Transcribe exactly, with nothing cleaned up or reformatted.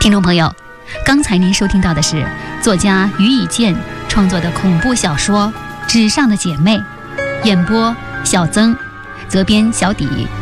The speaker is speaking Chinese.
听众朋友，刚才您收听到的是作家于以健创作的恐怖小说《纸上的姐妹》，演播小曾，责编小底。